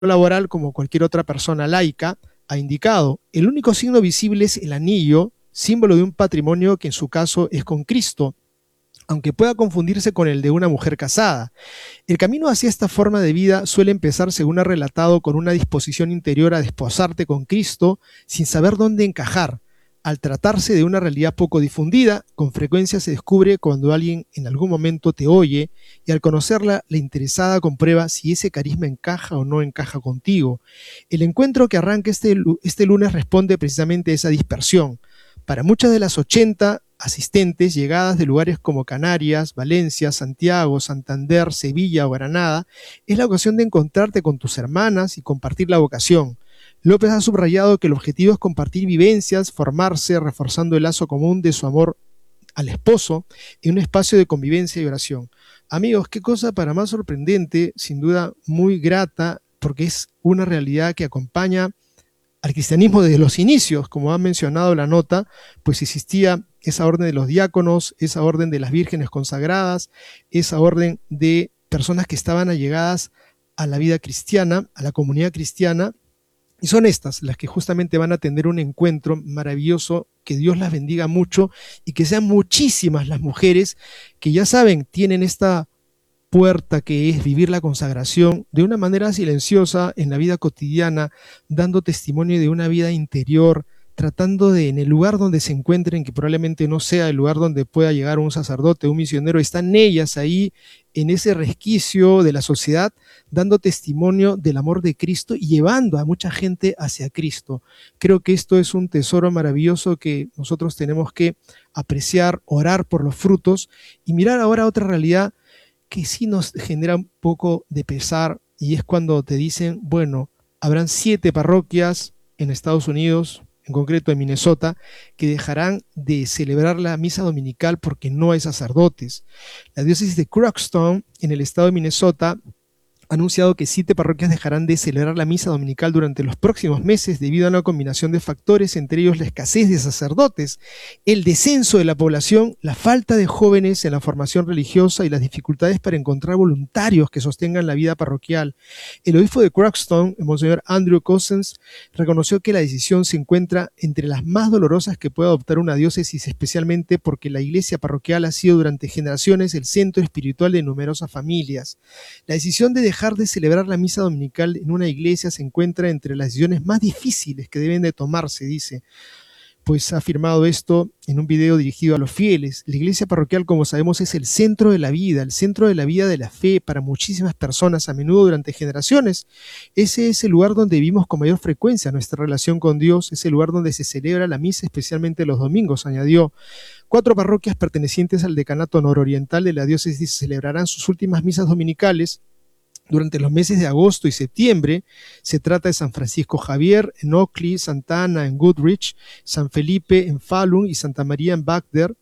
laboral, como cualquier otra persona laica, ha indicado, el único signo visible es el anillo, símbolo de un patrimonio que en su caso es con Cristo, aunque pueda confundirse con el de una mujer casada. El camino hacia esta forma de vida suele empezar, según ha relatado, con una disposición interior a desposarte con Cristo sin saber dónde encajar. Al tratarse de una realidad poco difundida, con frecuencia se descubre cuando alguien en algún momento te oye y al conocerla, la interesada comprueba si ese carisma encaja o no encaja contigo. El encuentro que arranca este lunes responde precisamente a esa dispersión. Para muchas de las 80 asistentes llegadas de lugares como Canarias, Valencia, Santiago, Santander, Sevilla o Granada, es la ocasión de encontrarte con tus hermanas y compartir la vocación. López ha subrayado que el objetivo es compartir vivencias, formarse, reforzando el lazo común de su amor al esposo en un espacio de convivencia y oración. Amigos, qué cosa para más sorprendente, sin duda muy grata, porque es una realidad que acompaña al cristianismo desde los inicios. Como ha mencionado la nota, pues existía esa orden de los diáconos, esa orden de las vírgenes consagradas, esa orden de personas que estaban allegadas a la vida cristiana, a la comunidad cristiana, y son estas las que justamente van a tener un encuentro maravilloso. Que Dios las bendiga mucho y que sean muchísimas las mujeres que ya saben, tienen esta puerta que es vivir la consagración de una manera silenciosa en la vida cotidiana, dando testimonio de una vida interior, tratando de, en el lugar donde se encuentren, que probablemente no sea el lugar donde pueda llegar un sacerdote, un misionero, están ellas ahí en ese resquicio de la sociedad, dando testimonio del amor de Cristo y llevando a mucha gente hacia Cristo. Creo que esto es un tesoro maravilloso que nosotros tenemos que apreciar, orar por los frutos y mirar ahora otra realidad que sí nos genera un poco de pesar, y es cuando te dicen, bueno, habrán 7 parroquias en Estados Unidos, en concreto en Minnesota, que dejarán de celebrar la misa dominical porque no hay sacerdotes. La diócesis de Crookston, en el estado de Minnesota, ha anunciado que 7 parroquias dejarán de celebrar la misa dominical durante los próximos meses debido a una combinación de factores, entre ellos la escasez de sacerdotes, el descenso de la población, la falta de jóvenes en la formación religiosa y las dificultades para encontrar voluntarios que sostengan la vida parroquial. El obispo de Crookston, el monseñor Andrew Cousins, reconoció que la decisión se encuentra entre las más dolorosas que puede adoptar una diócesis, especialmente porque la iglesia parroquial ha sido durante generaciones el centro espiritual de numerosas familias. La decisión de dejar de celebrar la misa dominical en una iglesia se encuentra entre las decisiones más difíciles que deben de tomarse, dice, pues ha afirmado esto en un video dirigido a los fieles. La iglesia parroquial, como sabemos, es el centro de la vida, el centro de la vida de la fe para muchísimas personas, a menudo durante generaciones. Ese es el lugar donde vivimos con mayor frecuencia nuestra relación con Dios, es el lugar donde se celebra la misa, especialmente los domingos, añadió. 4 parroquias pertenecientes al decanato nororiental de la diócesis celebrarán sus últimas misas dominicales durante los meses de agosto y septiembre. Se trata de San Francisco Javier en Oakley, Santa Ana en Goodrich, San Felipe en Falun y Santa María en Bagder.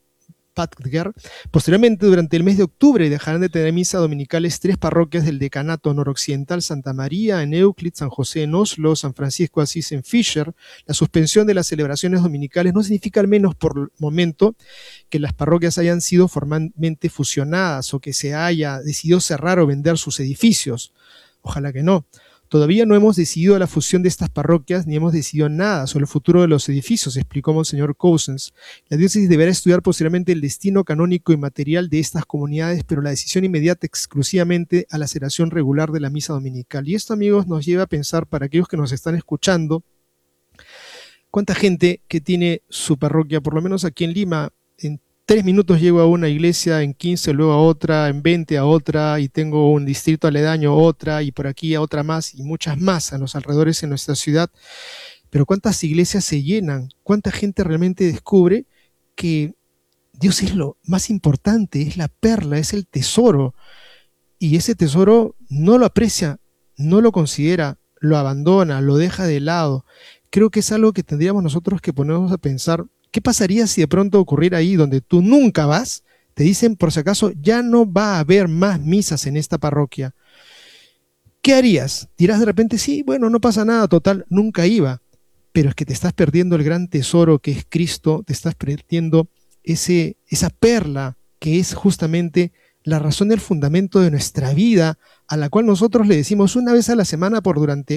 Posteriormente, durante el mes de octubre, dejarán de tener misa dominicales 3 parroquias del decanato noroccidental: Santa María en Euclid, San José en Oslo, San Francisco Asís en Fisher. La suspensión de las celebraciones dominicales no significa, al menos por el momento, que las parroquias hayan sido formalmente fusionadas o que se haya decidido cerrar o vender sus edificios. Ojalá que no. Todavía no hemos decidido la fusión de estas parroquias ni hemos decidido nada sobre el futuro de los edificios, explicó Monseñor Cousins. La diócesis deberá estudiar posteriormente el destino canónico y material de estas comunidades, pero la decisión inmediata exclusivamente a la celebración regular de la misa dominical. Y esto, amigos, nos lleva a pensar, para aquellos que nos están escuchando, cuánta gente que tiene su parroquia, por lo menos aquí en Lima, en 3 minutos llego a una iglesia, en 15 luego a otra, en 20 a otra, y tengo un distrito aledaño otra, y por aquí a otra más, y muchas más a los alrededores en nuestra ciudad. Pero ¿cuántas iglesias se llenan? ¿Cuánta gente realmente descubre que Dios es lo más importante, es la perla, es el tesoro? Y ese tesoro no lo aprecia, no lo considera, lo abandona, lo deja de lado. Creo que es algo que tendríamos nosotros que ponernos a pensar. ¿Qué pasaría si de pronto ocurriera ahí donde tú nunca vas? Te dicen, por si acaso, ya no va a haber más misas en esta parroquia. ¿Qué harías? Dirás de repente, sí, bueno, no pasa nada, total, nunca iba. Pero es que te estás perdiendo el gran tesoro que es Cristo, te estás perdiendo esa perla que es justamente la razón del fundamento de nuestra vida, a la cual nosotros le decimos una vez a la semana por durante